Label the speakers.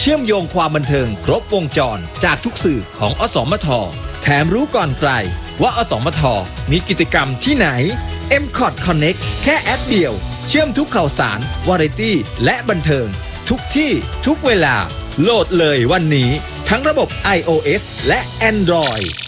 Speaker 1: เชื่อมโยงความบันเทิงครบวงจรจากทุกสื่อของอสมทแถมรู้ก่อนใครว่าอสมทมีกิจกรรมที่ไหน MCOT Connect แค่แอปเดียวเชื่อมทุกข่าวสารวาไรตี้และบันเทิงทุกที่ทุกเวลาโหลดเลยวันนี้ทั้งระบบ iOS และ Android